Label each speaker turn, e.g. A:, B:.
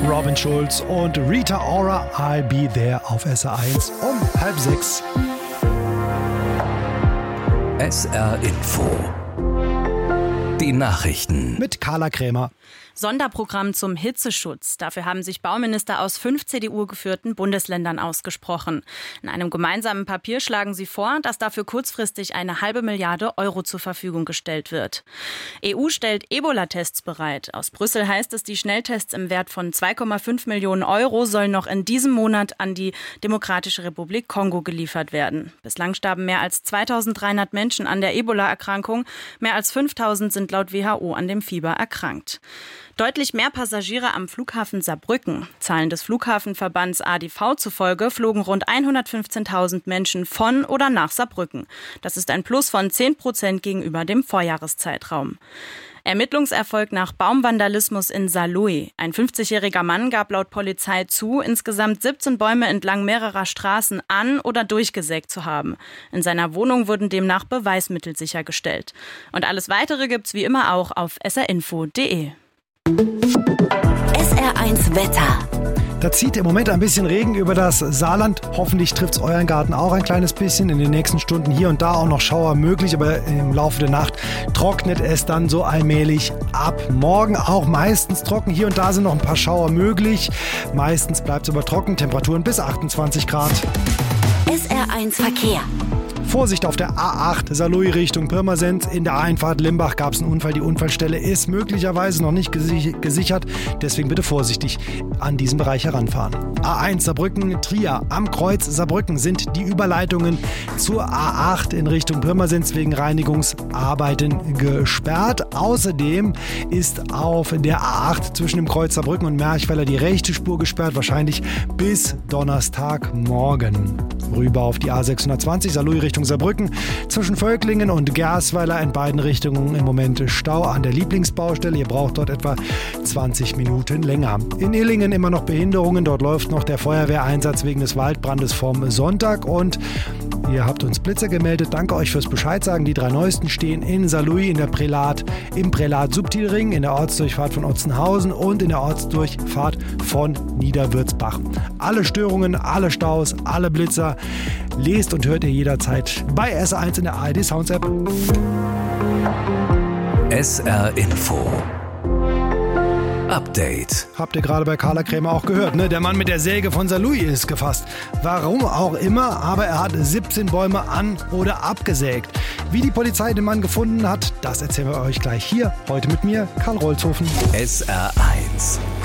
A: Robin Schulz und Rita Ora, I'll Be There auf SR1 um 5:30.
B: SR Info. Die Nachrichten.
A: Mit Carla Krämer.
C: Sonderprogramm zum Hitzeschutz. Dafür haben sich Bauminister aus 5 CDU-geführten Bundesländern ausgesprochen. In einem gemeinsamen Papier schlagen sie vor, dass dafür kurzfristig eine halbe Milliarde Euro zur Verfügung gestellt wird. EU stellt Ebola-Tests bereit. Aus Brüssel heißt es, die Schnelltests im Wert von 2,5 Millionen Euro sollen noch in diesem Monat an die Demokratische Republik Kongo geliefert werden. Bislang starben mehr als 2300 Menschen an der Ebola-Erkrankung. Mehr als 5000 sind laut WHO an dem Fieber erkrankt. Deutlich mehr Passagiere am Flughafen Saarbrücken. Zahlen des Flughafenverbands ADV zufolge flogen rund 115.000 Menschen von oder nach Saarbrücken. Das ist ein Plus von 10% gegenüber dem Vorjahreszeitraum. Ermittlungserfolg nach Baumvandalismus in Saarlouis. Ein 50-jähriger Mann gab laut Polizei zu, insgesamt 17 Bäume entlang mehrerer Straßen an- oder durchgesägt zu haben. In seiner Wohnung wurden demnach Beweismittel sichergestellt. Und alles Weitere gibt's wie immer auch auf srinfo.de.
D: SR1 Wetter.
A: Da zieht im Moment ein bisschen Regen über das Saarland. Hoffentlich trifft es euren Garten auch ein kleines bisschen. In den nächsten Stunden hier und da auch noch Schauer möglich, aber im Laufe der Nacht trocknet es dann so allmählich ab. Morgen auch meistens trocken. Hier und da sind noch ein paar Schauer möglich. Meistens bleibt es aber trocken. Temperaturen bis 28 Grad.
D: SR1 Verkehr.
A: Vorsicht auf der A8 Saarlouis Richtung Pirmasens. In der Einfahrt Limbach gab es einen Unfall. Die Unfallstelle ist möglicherweise noch nicht gesichert. Deswegen bitte vorsichtig an diesen Bereich heranfahren. A1 Saarbrücken Trier. Am Kreuz Saarbrücken sind die Überleitungen zur A8 in Richtung Pirmasens wegen Reinigungsarbeiten gesperrt. Außerdem ist auf der A8 zwischen dem Kreuz Saarbrücken und Merchweiler die rechte Spur gesperrt. Wahrscheinlich bis Donnerstagmorgen. Rüber auf die A620 Saarlouis Richtung Saarbrücken. Zwischen Völklingen und Gersweiler in beiden Richtungen im Moment Stau an der Lieblingsbaustelle. Ihr braucht dort etwa 20 Minuten länger. In Illingen immer noch Behinderungen. Dort läuft noch der Feuerwehreinsatz wegen des Waldbrandes vom Sonntag. Und ihr habt uns Blitzer gemeldet. Danke euch fürs Bescheid sagen. Die 3 neuesten stehen in Saarlouis, im Prälat Subtilring, in der Ortsdurchfahrt von Otzenhausen und in der Ortsdurchfahrt von Niederwürzbach. Alle Störungen, alle Staus, alle Blitzer lest und hört ihr jederzeit bei SR1 in der ARD Sounds App.
B: SR Info. Update.
A: Habt ihr gerade bei Carla Krämer auch gehört, ne? Der Mann mit der Säge von Saarlouis ist gefasst. Warum auch immer, aber er hat 17 Bäume an- oder abgesägt. Wie die Polizei den Mann gefunden hat, das erzählen wir euch gleich hier, heute mit mir, Karl Rolzhofen.
B: SR1.